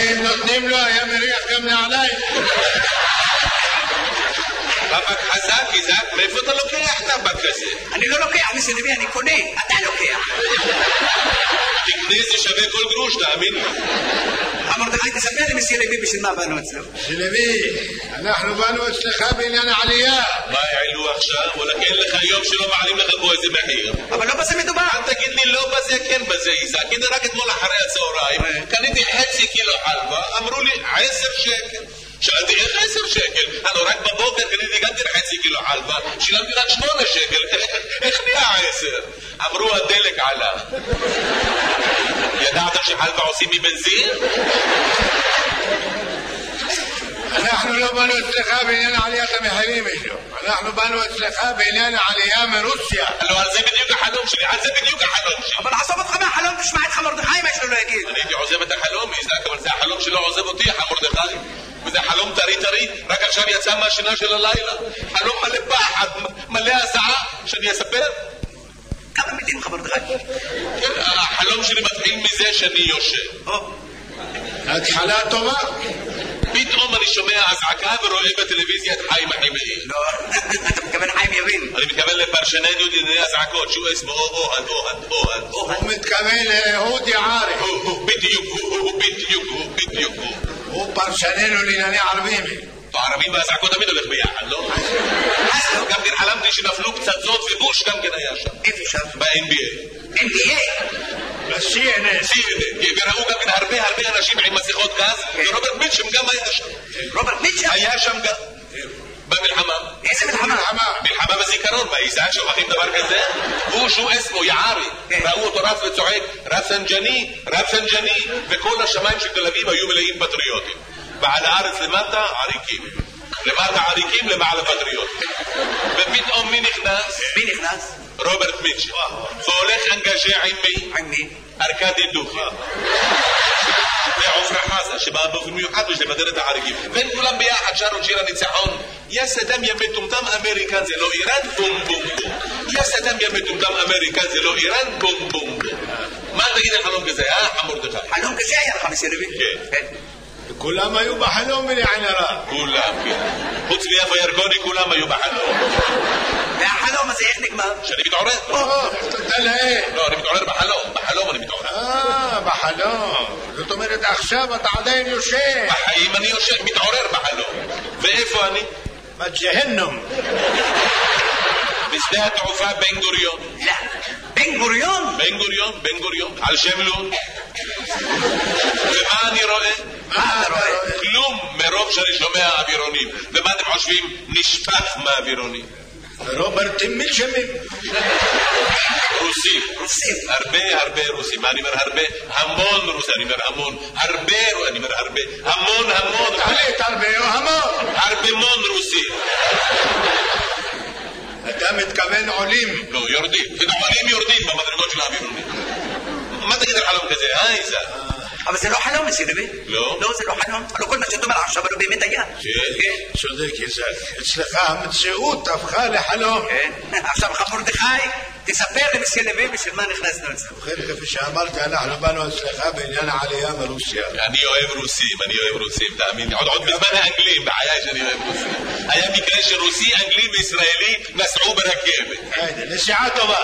אם נותנים לו היה מריח גם נעליים. טבק חזק, איזק, מאיפה אתה לוקח טבק כזה? אני לא לוקח, מסי לוי, אני קונה, אתה לוקח. תקנה זה שווה כל גרוש, תאמין לי. מרדכי, תספר לי מסי לוי בשביל מה באנו אצלו. מסי לוי, אנחנו באנו אצלך בעניין העלייה. מה העלו עכשיו? וואלה, אין לך יום שלא מעלים לך פה איזה מחיר. אבל לא בזה מדובר. אל תגיד לי לא בזה, כן בזה, איזק. הנה רק אתמול אחרי הצהריים, קניתי חצי קילו חלבה, אמרו לי 10 שקל. שאלתי איך 10 שקל? הלוא רק בבוקר קניתי גם חצי קילו חלבה, שילמתי רק 8 שקל, איך נהיה 10? אמרו הדלק עלה. ידעתם שחלבה עושים מבנזין? אנחנו לא באנו אצלך בעניין עליית המחירים אישו, אנחנו באנו אצלך בעניין העלייה מרוסיה. לא, על זה בדיוק החלום שלי, על זה בדיוק החלום שלי. אבל עזוב אותך מהחלום, תשמע את מרדכי מה שלא יגיד. אני הייתי עוזב את החלום, איזק, אבל זה החלום שלא עוזב אותי, מרדכי. וזה חלום טרי, רק עכשיו יצא מהשינה של הלילה. חלום מלא פחד, מלא הזעה, שאני אספר? כמה מילים מרדכי? החלום שלי מתחיל מזה שאני יושב. התחלה טובה. פתאום אני שומע הזעקה ורואה בטלוויזיה את חיים החימאי. לא, אתה מתכוון חיים יבין. אני מתכוון לפרשננו דיני הזעקות, שהוא אסמו אוהד. הוא מתכוון לאהוד יערי. בדיוק. הוא פרשננו לענייני ערבים. הערבים והזעקות תמיד הולך ביחד, לא? גם כן חלמתי שנפלו פצצות ובוש גם כן היה שם. איפה שם? ב-NBA. NBA? ב-CNN. וראו גם כן הרבה אנשים עם מסכות גז, ורוברט מיטשם גם היה שם. רוברט מיטשם? היה שם גם. במלחמה. איזה מלחמה? מלחמה בזיכרון, מה, איזק שוכחים דבר כזה? הוא שהוא אסמו יערי. ראו אותו רץ וצועק, רפסנג'ני, וכל השמיים של תל אביב היו מלאים פטריוטים. ועל הארץ למטה עריקים, למעלה פטריוטים. ופתאום מי נכנס? רוברט מיטשם. והולך אנגז'ה עם מי? ארקדי דוכי. ועופרה חזה, שבאה באופן מיוחד בשביל לבדר את העריקים. והם כולם ביחד שרו שיר הניצחון. יא סדאם יא מטומטם אמריקן זה לא איראן, בום בום בום. יא סדאם יא מטומטם אמריקן זה לא איראן, בום בום בום. מה תגיד על חלום כזה, מרדכי? חלום כזה היה לך מסי לוי? כן. כולם היו בחלום בלעין הרע. כולם, כן. חוץ מיפה ירקוני כולם היו בחלום. והחלום הזה איך נגמר? שאני מתעורר. תודה להם. לא, אני מתעורר בחלום אני מתעורר. בחלום. זאת אומרת עכשיו אתה עדיין יושב. בחיים אני יושב, מתעורר בחלום. ואיפה אני? בג'הנום. בשדה התעופה בן גוריון. לא. בן גוריון? בן גוריון. על שם לוד. ומה אני רואה? מה אתה רואה? כלום מרוב שאני שומע אווירונים. ומה אתם חושבים? נשפך מהאווירונים. רוברט מיטשם. רוסים. הרבה רוסים. מה אני אומר הרבה? המון רוסים. אני אומר המון. אני אומר הרבה. המון. תעלית הרבה או המון? הרבה רוסים. אתה מתכוון עולים? לא, יורדים. עולים יורדים במדרגות של האווירונים. מה תגיד על חלום כזה, איזה? אבל זה לא חלום מסי לוי. לא? לא, זה לא חלום. אבל כל מה שאתה אומר עכשיו לא באמת היה. כן. צודק איזק. אצלך המציאות הפכה לחלום. כן. עכשיו מרדכי, תספר לי מסי לוי בשביל מה נכנסנו אצלנו. ובכן, כפי שאמרתי, אנחנו באנו אצלך בעניין העלייה מרוסיה. אני אוהב רוסים, תאמין לי. עוד בזמן האנגלים, בחיי שאני אוהב רוסים. היה מקרה שרוסי, אנגלי וישראלי נסעו ברכבת. נסיעה טובה.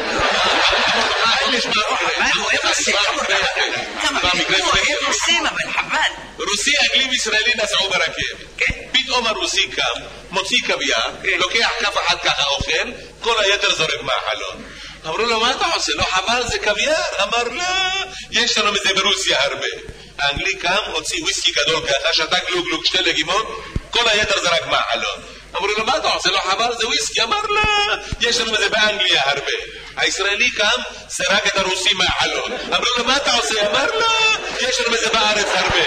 מה הוא אוהב רוסים? הוא אוהב רוסים, אבל חבל. רוסי, אנגלי וישראלי נסעו ברכבת. פתאום הרוסי קם, מוציא קוויאר, לוקח כף אחת ככה אוכל, כל היתר זורק מהחלון. אמרו לו, מה אתה עושה? לא חבל, זה קוויאר? אמר, לא, יש לנו מזה ברוסיה הרבה. האנגלי קם, הוציא וויסקי גדול ככה, שתה גלוג 2 לגימות, כל היתר זרק מהחלון. אמרו לו, מה אתה עושה? לא חבל, זה וויסקי? אמר, לא, יש לנו מזה באנגליה הרבה. הישראלי קם, זרק את הרוסי מהחלון. אמרו לו, מה אתה עושה? אמר, לא, יש לנו מזה בארץ הרבה.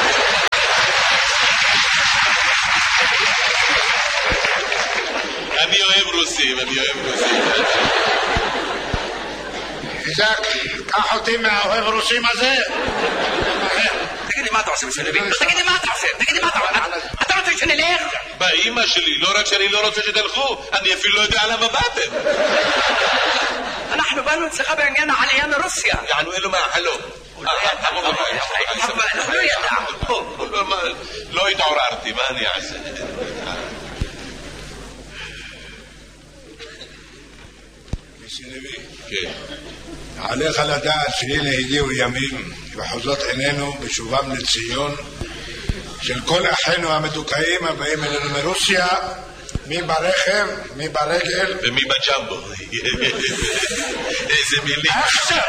אני אוהב רוסים. איזק, קח אותי מהאוהב רוסים הזה. תגיד לי מה אתה עושה מסי לוי? תגיד לי מה אתה עושה? אתה רוצה שנלך? באמא שלי, לא רק שאני לא רוצה שתלכו, אני אפילו לא יודע למה באתם. אנחנו באנו אצלך בעניין העלייה מרוסיה. יענו אלו מהחלום. לא ידע. לא התעוררתי, מה אני אעשה? כן. עליך לדעת שהנה הגיעו ימים וחוזות עינינו בשובם לציון של כל אחינו המדוכאים הבאים אלינו מרוסיה, מי ברכב, מי ברגל ומי בג'מבו. איזה מילים. עכשיו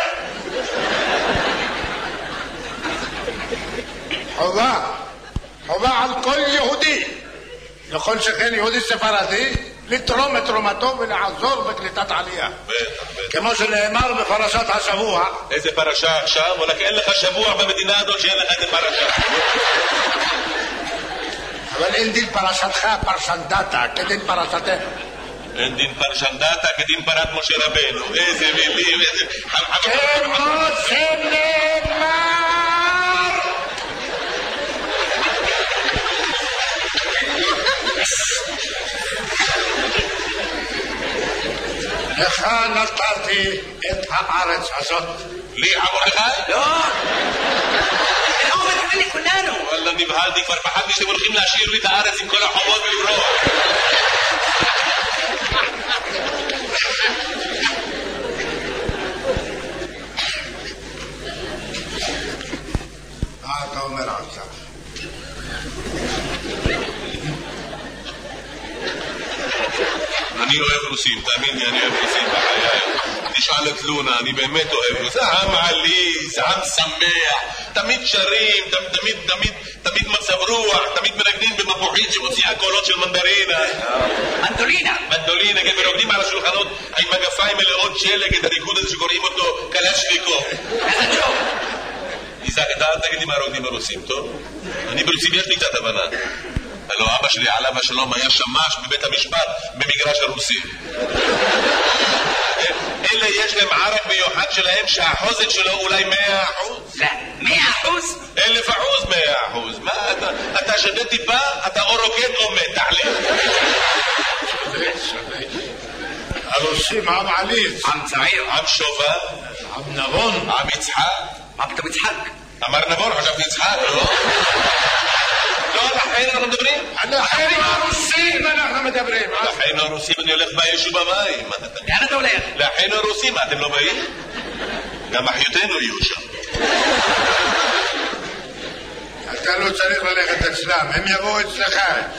חובה על כל יהודי, לכל שכן יהודי ספרדי, לתרום את תרומתו ולעזור בקליטת עלייה. כמו שנאמר בפרשת השבוע. איזה פרשה עכשיו? וואלכ, אין לך שבוע במדינה הזאת שאין לך איזה פרשה. אבל אין דין פרשתך פרשנדתה כדין פרשתך. אין דין פרשנדתה כדין פרת משה רבנו. איזה מילים, איזה... כמו שנאמר. לך נתתי את הארץ הזאת. לי עמודך? לא. איך הוא מתכוון לכולנו? וואלה, נבהלתי כבר, פחדתי שאתם הולכים להשאיר לי את הארץ עם כל החומות ולברוח. מה אתה אומר עכשיו? אני אוהב רוסים, תאמין לי, אני אוהב רוסים בחיי. תשאל את לונה, אני באמת אוהב רוסים. עם עליז, עם שמח, תמיד שרים, תמיד מצב רוח, תמיד מנגנים במפוחית שמוציאה קולות של מנדרינה. מנדולינה, כן, ורוקדים על השולחנות עם מגפיים מלאות שלג, את הריקוד הזה שקוראים אותו קלצ'ניקוב. איזה ג'וב. איזק, אתה אל תגיד לי מה רוקדים ברוסים, טוב? אני ברוסים יש לי קצת הבנה. הלוא אבא שלי עליו השלום היה שמש בבית המשפט במגרש הרוסים. אלה יש להם ערק מיוחד שלהם שהחוזק שלו אולי 100%. לא, 100%? 1000%, 100%. מה אתה שדה טיפה, אתה או רוקד או מת, תחליט. הרוסים עם עליז, עם צעיר, עם שובב, עם נבון, עם יצחק. מה פתאום יצחק? אמר נבון, חשבתי יצחק, לא? לא, על אחינו אנחנו מדברים? על אחינו הרוסים אנחנו מדברים. על אחינו הרוסים אני הולך באש ובמים. לאן אתה הולך? לאחינו הרוסים, אתם לא באים? גם אחיותינו יהיו שם. אתה לא צריך ללכת אצלם, הם יבואו אצלך.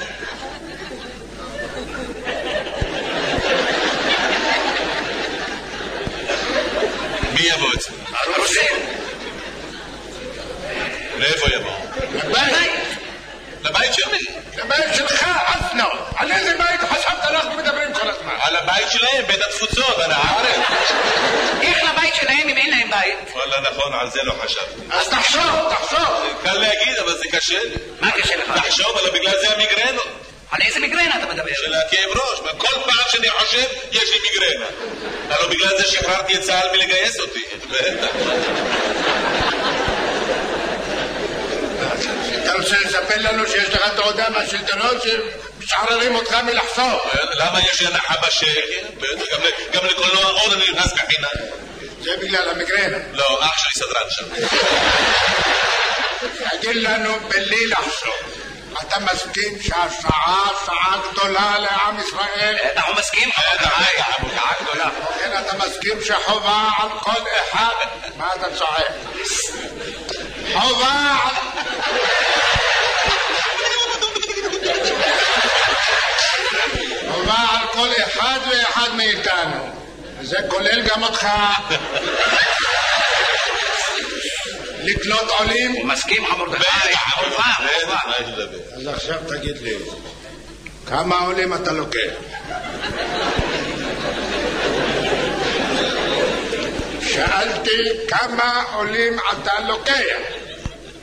מי יבוא אצלם? הרוסים. לאיפה יבוא? לבית שלי. לבית שלך, אסנו. על איזה בית חשבת אנחנו מדברים כל הזמן? על הבית שלהם, בית התפוצות, על הארץ. איך לבית שלהם אם אין להם בית? וואלה, נכון, על זה לא חשבתי. אז תחשוב. קל להגיד, אבל זה קשה לי. מה קשה לך? תחשוב, אבל בגלל זה המיגרנות. על איזה מיגרנה אתה מדבר? של הכאב ראש. כל פעם שאני חושב, יש לי מיגרנה. הלוא בגלל זה שחררתי את צה"ל מלגייס אותי. אתה רוצה לספר לנו שיש לך תעודה מהשלטונות שמשחררים אותך מלחשוב? למה יש הנחה בשקל? גם לקולנוע עוד אני נכנס בחינם. זה בגלל המיגרנה. לא, אח שלי סדרן שם. תגיד לנו בלי לחשוב, אתה מסכים שהשעה שעה גדולה לעם ישראל? אנחנו מסכים? שעה גדולה. כן, אתה מסכים שחובה על כל אחד? מה אתה צועק? חובה על כל אחד ואחד מאיתנו, וזה כולל גם אותך, לקלוט עולים. הוא מסכים חמורדכי, חובה. אז עכשיו תגיד לי, כמה עולים אתה לוקח? שאלתי כמה עולים אתה לוקח.